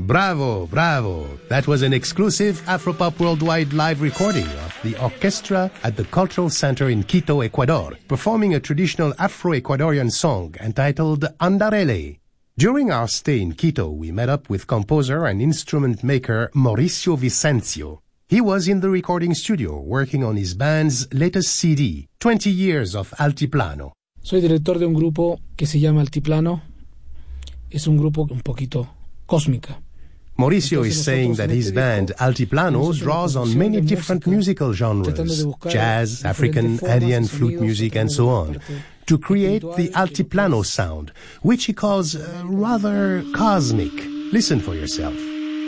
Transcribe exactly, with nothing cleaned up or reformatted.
Bravo, bravo. That was an exclusive Afropop Worldwide live recording of the orchestra at the Cultural Center in Quito, Ecuador, performing a traditional Afro-Ecuadorian song entitled Andarele. During our stay in Quito, we met up with composer and instrument maker Mauricio Vicencio. He was in the recording studio working on his band's latest C D, twenty years of Altiplano. Soy director de un grupo que se llama Altiplano. Es un grupo un poquito cósmica. Mauricio is saying that his band Altiplano draws on many different musical genres, jazz, African, Andean flute music, and so on, to create the Altiplano sound, which he calls uh, rather cosmic. Listen for yourself.